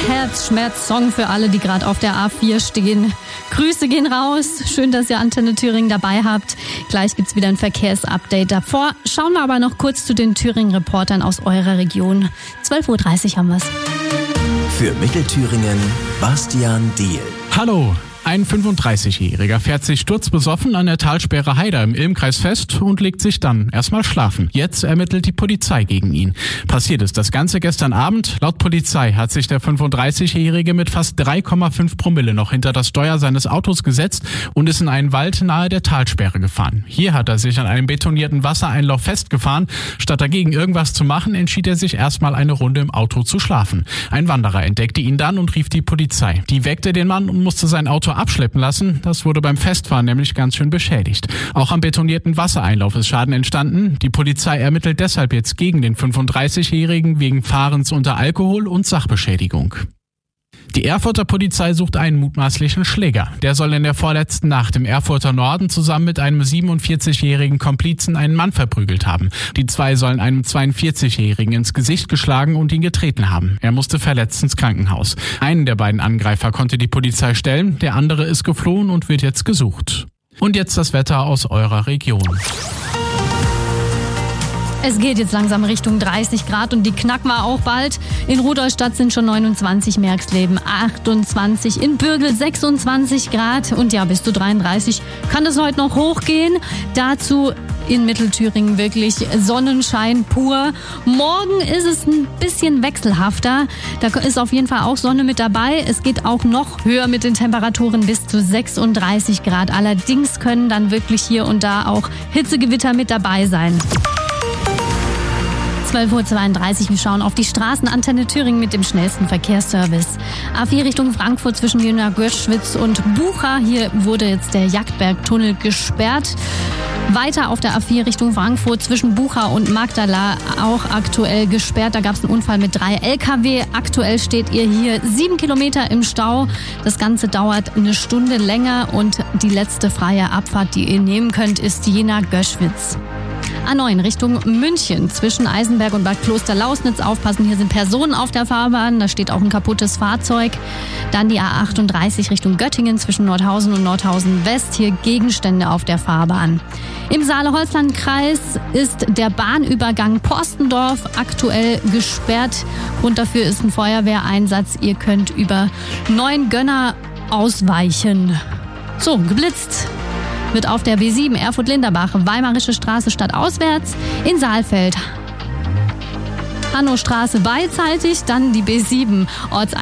Herzschmerz-Song für alle, die gerade auf der A4 stehen. Grüße gehen raus. Schön, dass ihr Antenne Thüringen dabei habt. Gleich gibt's wieder ein Verkehrsupdate. Davor schauen wir aber noch kurz zu den Thüringen-Reportern aus eurer Region. 12.30 Uhr haben wir's. Für Mittelthüringen Bastian Diehl. Hallo. Ein 35-Jähriger fährt sich sturzbesoffen an der Talsperre Haider im Ilmkreis fest und legt sich dann erstmal schlafen. Jetzt ermittelt die Polizei gegen ihn. Passiert ist das Ganze gestern Abend. Laut Polizei hat sich der 35-Jährige mit fast 3,5 Promille noch hinter das Steuer seines Autos gesetzt und ist in einen Wald nahe der Talsperre gefahren. Hier hat er sich an einem betonierten Wassereinlauf festgefahren. Statt dagegen irgendwas zu machen, entschied er sich erstmal eine Runde im Auto zu schlafen. Ein Wanderer entdeckte ihn dann und rief die Polizei. Die weckte den Mann und musste sein Auto abschleppen lassen. Das wurde beim Festfahren nämlich ganz schön beschädigt. Auch am betonierten Wassereinlauf ist Schaden entstanden. Die Polizei ermittelt deshalb jetzt gegen den 35-Jährigen wegen Fahrens unter Alkohol und Sachbeschädigung. Die Erfurter Polizei sucht einen mutmaßlichen Schläger. Der soll in der vorletzten Nacht im Erfurter Norden zusammen mit einem 47-jährigen Komplizen einen Mann verprügelt haben. Die zwei sollen einem 42-jährigen ins Gesicht geschlagen und ihn getreten haben. Er musste verletzt ins Krankenhaus. Einen der beiden Angreifer konnte die Polizei stellen, der andere ist geflohen und wird jetzt gesucht. Und jetzt das Wetter aus eurer Region. Es geht jetzt langsam Richtung 30 Grad und die knacken wir auch bald. In Rudolstadt sind schon 29, Merxleben 28, in Bürgel 26 Grad und ja, bis zu 33 kann es heute noch hochgehen. Dazu in Mittelthüringen wirklich Sonnenschein pur. Morgen ist es ein bisschen wechselhafter. Da ist auf jeden Fall auch Sonne mit dabei. Es geht auch noch höher mit den Temperaturen bis zu 36 Grad. Allerdings können dann wirklich hier und da auch Hitzegewitter mit dabei sein. 12.32 Uhr, wir schauen auf die Straßen. Antenne Thüringen mit dem schnellsten Verkehrsservice. A4 Richtung Frankfurt zwischen Jena Göschwitz und Bucha. Hier wurde jetzt der Jagdbergtunnel gesperrt. Weiter auf der A4 Richtung Frankfurt zwischen Bucha und Magdala auch aktuell gesperrt. Da gab es einen Unfall mit 3 LKW. Aktuell steht ihr hier 7 Kilometer im Stau. Das Ganze dauert eine Stunde länger und die letzte freie Abfahrt, die ihr nehmen könnt, ist Jena Göschwitz. A9 Richtung München zwischen Eisenberg und Bad Klosterlausnitz. Aufpassen, hier sind Personen auf der Fahrbahn. Da steht auch ein kaputtes Fahrzeug. Dann die A38 Richtung Göttingen zwischen Nordhausen und Nordhausen West. Hier Gegenstände auf der Fahrbahn. Im Saale-Holzland-Kreis ist der Bahnübergang Porstendorf aktuell gesperrt. Grund dafür ist ein Feuerwehreinsatz. Ihr könnt über Neuengönner ausweichen. So, geblitzt wird auf der B7 Erfurt-Linderbach, Weimarische Straße stadtauswärts, in Saalfeld Hannostraße beidseitig, dann die B7